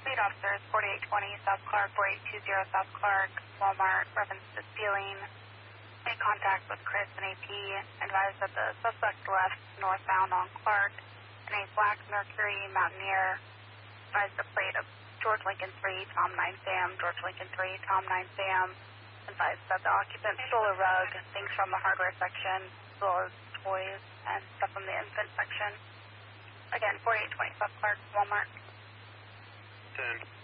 Lead officers, 4820 South Clark, 4820 South Clark, Walmart, reference to stealing. Made contact with Chris and AP, advised that the suspect left northbound on Clark in a black Mercury Mountaineer, advised the plate of George Lincoln 3, Tom 9 Sam, George Lincoln 3, Tom 9 Sam, advised that the occupant stole a rug, things from the hardware section, as well as toys and stuff from the infant section. Again, 4820 South Clark, Walmart. 10.